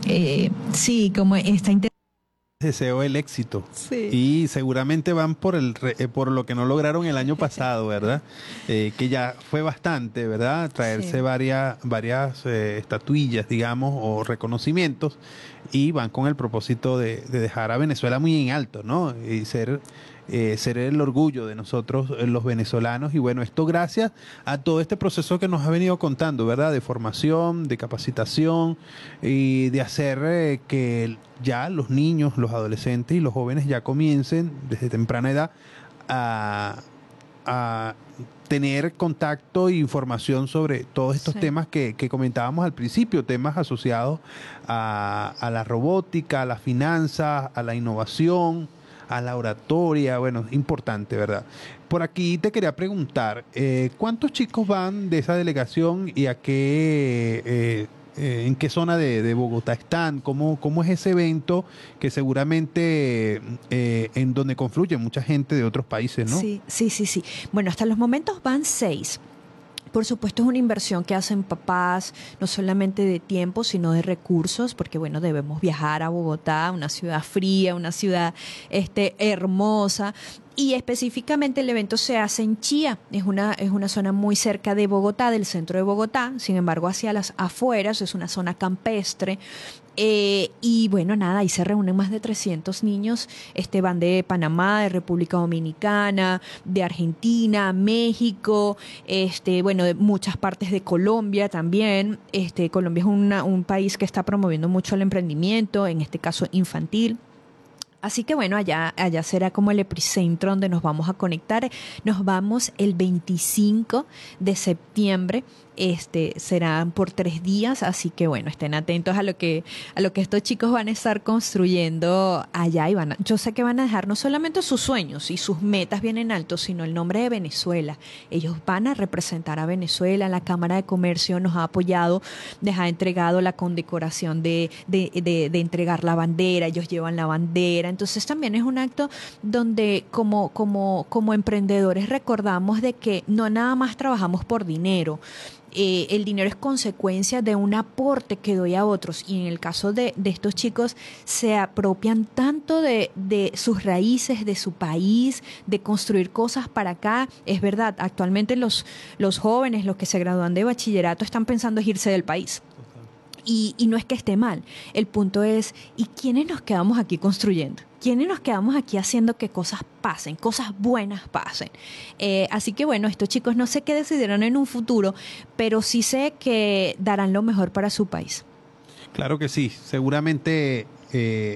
Sí, como esta Deseo el éxito. Sí. Y seguramente van por lo que no lograron el año pasado, ¿verdad? Que ya fue bastante, ¿verdad? Traerse Sí. varias estatuillas, digamos, o reconocimientos, y van con el propósito de dejar a Venezuela muy en alto, ¿no? Y ser el orgullo de nosotros, los venezolanos. Y bueno, esto gracias a todo este proceso que nos ha venido contando, ¿verdad? De formación, de capacitación y de hacer que ya los niños, los adolescentes y los jóvenes ya comiencen desde temprana edad a tener contacto e información sobre todos estos Sí. temas que comentábamos al principio, temas asociados a la robótica, a las finanzas, a la innovación, a la oratoria. Bueno, importante, ¿verdad? Por aquí te quería preguntar, ¿cuántos chicos van de esa delegación y a en qué zona de Bogotá están? ¿Cómo es ese evento que seguramente en donde confluye mucha gente de otros países, ¿no? Sí, sí, sí, sí. Bueno, hasta los momentos van 6. Por supuesto, es una inversión que hacen papás, no solamente de tiempo, sino de recursos, porque bueno, debemos viajar a Bogotá, una ciudad fría, una ciudad hermosa. Y específicamente el evento se hace en Chía, es una zona muy cerca de Bogotá, del centro de Bogotá, sin embargo hacia las afueras, es una zona campestre. Y bueno, nada, ahí se reúnen más de 300 niños, van de Panamá, de República Dominicana, de Argentina, México, bueno, de muchas partes de Colombia también. Colombia es un país que está promoviendo mucho el emprendimiento, en este caso infantil. Así que bueno, allá será como el epicentro donde nos vamos a conectar. Nos vamos el 25 de septiembre. Serán por 3 días, así que bueno, estén atentos a lo que estos chicos van a estar construyendo allá, y yo sé que van a dejar no solamente sus sueños y sus metas bien en alto, sino el nombre de Venezuela. Ellos van a representar a Venezuela. La Cámara de Comercio nos ha apoyado, les ha entregado la condecoración de entregar la bandera. Ellos llevan la bandera. Entonces también es un acto donde como emprendedores recordamos de que no nada más trabajamos por dinero. El dinero es consecuencia de un aporte que doy a otros, y en el caso de estos chicos se apropian tanto de sus raíces, de su país, de construir cosas para acá. Es verdad, actualmente los jóvenes, los que se gradúan de bachillerato, están pensando en irse del país. Y no es que esté mal. El punto es, ¿y quiénes nos quedamos aquí construyendo? ¿Quiénes nos quedamos aquí haciendo que cosas pasen, cosas buenas pasen? Así que bueno, estos chicos no sé qué decidirán en un futuro, pero sí sé que darán lo mejor para su país. Claro que sí, seguramente